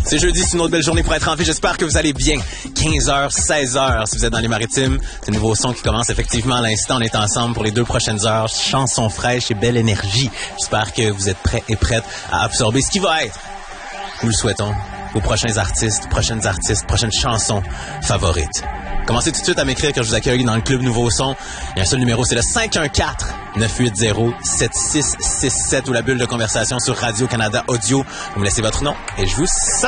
C'est jeudi, c'est une autre belle journée pour être en vie. J'espère que vous allez bien. 15h, 16h, si vous êtes dans les maritimes. C'est un nouveau son qui commence effectivement à l'instant. On est ensemble pour les 2 prochaines heures. Chansons fraîches et belle énergie. J'espère que vous êtes prêts et prêtes à absorber ce qui va être, nous le souhaitons, vos prochains artistes, prochaines chansons favorites. Commencez tout de suite à m'écrire que je vous accueille dans le Club Nouveau Son. Il y a un seul numéro, c'est le 514-980-7667 ou la bulle de conversation sur Radio-Canada Audio. Vous me laissez votre nom et je vous salue.